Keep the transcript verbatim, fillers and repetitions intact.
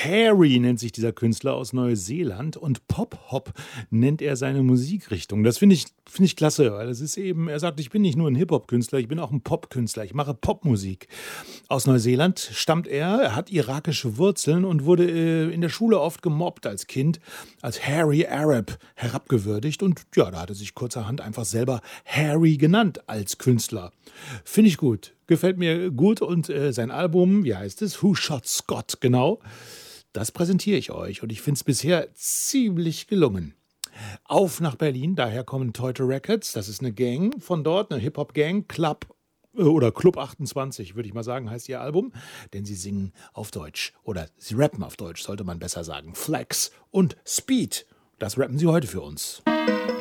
Harry nennt sich dieser Künstler aus Neuseeland und Pop-Hop nennt er seine Musikrichtung. Das finde ich, finde ich klasse, weil es ist eben, er sagt, ich bin nicht nur ein Hip-Hop-Künstler, ich bin auch ein Pop-Künstler, ich mache Popmusik. Aus Neuseeland stammt er, er hat irakische Wurzeln und wurde äh, in der Schule oft gemobbt als Kind, als Harry Arab herabgewürdigt und ja, da hat er sich kurzerhand einfach selber Harry genannt als Künstler. Finde ich gut, gefällt mir gut und äh, sein Album, wie heißt es? Who Shot Scott, genau. Das präsentiere ich euch und ich finde es bisher ziemlich gelungen. Auf nach Berlin, daher kommen Teute Records, das ist eine Gang von dort, eine Hip-Hop-Gang, Club äh, oder Club achtundzwanzig, würde ich mal sagen, heißt ihr Album, denn sie singen auf Deutsch oder sie rappen auf Deutsch, sollte man besser sagen. Flex und Speed, das rappen sie heute für uns.